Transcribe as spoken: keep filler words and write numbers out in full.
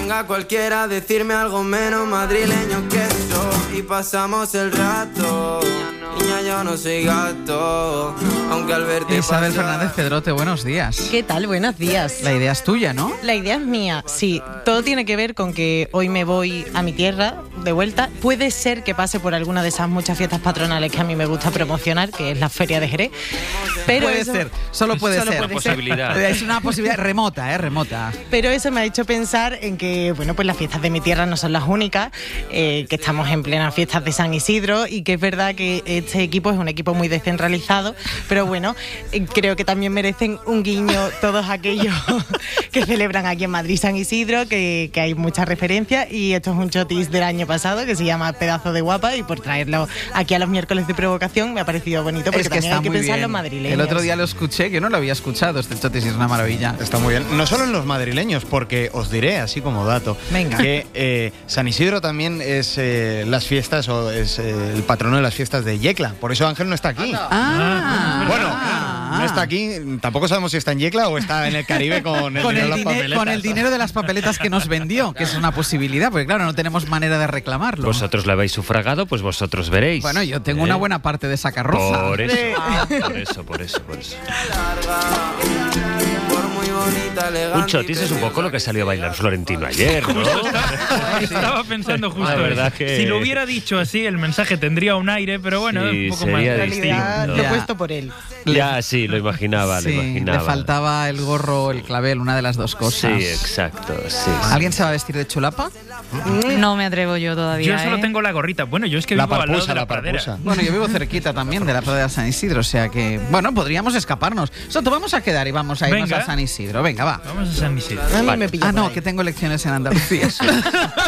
venga cualquiera a decirme algo menos madrileño que esto y pasamos el rato. Niña, yo no soy gato, aunque al verte Isabel pasar... Fernández Pedrote, buenos días. ¿Qué tal? Buenos días. La idea es tuya, ¿no? La idea es mía, sí. Todo tiene que ver con que hoy me voy a mi tierra de vuelta. Puede ser que pase por alguna de esas muchas fiestas patronales que a mí me gusta promocionar, que es la Feria de Jerez. Pero puede eso, ser, solo puede solo ser. puede posibilidad. ser. Es una posibilidad remota, ¿eh? Remota. Pero eso me ha hecho pensar en que, bueno, pues las fiestas de mi tierra no son las únicas, eh, que estamos en plenas fiestas de San Isidro y que es verdad que este equipo es un equipo muy descentralizado, pero bueno, eh, creo que también merecen un guiño todos aquellos que celebran aquí en Madrid San Isidro, que, que hay muchas referencias, y esto es un chotis del año pasado que se llama Pedazo de Guapa, y por traerlo aquí a los miércoles de provocación me ha parecido bonito, porque Es que también está hay que muy pensar en bien. los madrileños. El otro día lo escuché, que no lo había escuchado, este chotis es una maravilla. Está muy bien. No solo en los madrileños, porque os diré, así como dato, Venga. que eh, San Isidro también es eh, las fiestas, o es eh, el patrono de las fiestas de Yecla. Por eso Ángel no está aquí. Ah, Bueno, ah, no está aquí. Tampoco sabemos si está en Yecla o está en el Caribe con el Con dinero el, de las dine- papeletas. con el dinero de las papeletas que nos vendió, que es una posibilidad, porque claro, no tenemos manera de reclamarlo. Vosotros lo habéis sufragado, pues vosotros veréis. Bueno, yo tengo ¿Eh? una buena parte de esa carroza. Por eso, por eso, por eso, por eso. Por muy bonita, elegante Un chotis y es un poco lo que salió a bailar Florentino ayer, ¿no? Estaba pensando justo La verdad eso. que- Si lo hubiera dicho así, el mensaje tendría un aire, pero bueno, Sí, un poco más sería En realista. realidad distinto. lo he Ya. puesto por él. Ya, sí, lo imaginaba, Sí, lo imaginaba. le faltaba el gorro o el clavel, una de las dos Sí, cosas. exacto, sí. ¿Alguien se va a vestir de chulapa? No me atrevo yo todavía. Yo solo ¿eh? tengo la gorrita. Bueno, yo es que La vivo al lado parpusa, de la, la pradera. parpusa. Bueno, yo vivo cerquita también de la playa de San Isidro, o sea que, bueno, podríamos escaparnos. Soto, vamos a quedar y vamos a irnos Venga. a San Isidro. Venga, va. Vamos a San Isidro. A mí Vale. me pilla Ah, por no, ahí. que tengo elecciones en Andalucía.